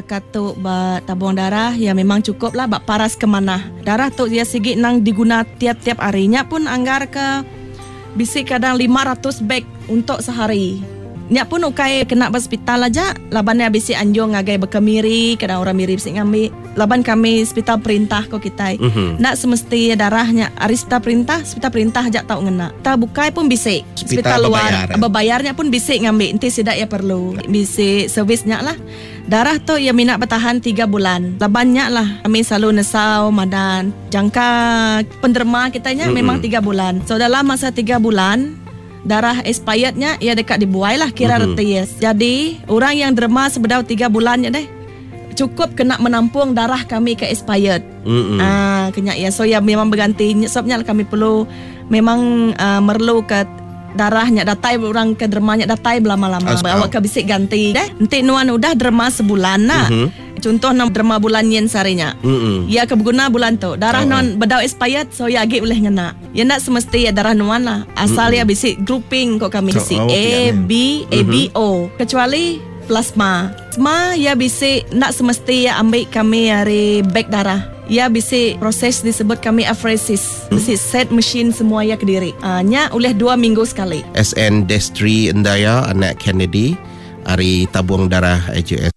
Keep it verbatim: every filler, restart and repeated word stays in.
katuk ba tabung darah ya memang cukup lah bak paras kemana. Darah tu dia sigi nang diguna tiap-tiap harinya pun anggar ke bisi kadang lima ratus beg untuk sehari. Nya pun ukai kena hospital aja, labannya bisi anjong ngagai bekemiri, kadang orang mirip sing ngambil. Laban kami hospital perintah kok kita. Mm-hmm. Nak semesti darahnya arista perintah, hospital perintah aja tahu ngena. Ta bukai pun bisi. Hospital luar, bebayarnya pun bisi ngambil. Nanti sidak ya perlu. Bisi servisnya lah. Darah tu ya minat bertahan tiga bulan. Labannya lah kami selalu nesau madan. Jangka penderma kitanya mm-hmm. memang tiga bulan. So dalam masa tiga bulan darah expirednya ya dekat dibuai lah kira mm-hmm. reties. Jadi orang yang derma sebedau tiga bulannya deh cukup kena menampung darah kami ke expired. Mm-hmm. Ah, kena ya. So ya memang berganti. Sebabnya kami perlu memang uh, merlu ke darahnya datai orang ke dermanya datai lama-lama. Bawa ke bisik ganti deh. Nanti nuan udah derma sebulan nak. Mm-hmm. Contoh nam derma bulan yen sarinya. Mm-hmm. Ya kebeguna bulan tu. Darah oh. non bedau expired so ya agi boleh ngena. Ya nak semesti ya darah nuan lah. Asal mm-hmm. ya bisik grouping kok kami bisik so, oh, A, B, A, B, O. Kecuali plasma. Plasma ya bisik nak semesti ya ambil kami hari beg darah. Ya bisik proses disebut kami apheresis. Bisik set mesin semua ya ke diri. Uh, nya oleh dua minggu sekali. S N Destri Endaya, anak Kennedy, hari tabung darah A J S.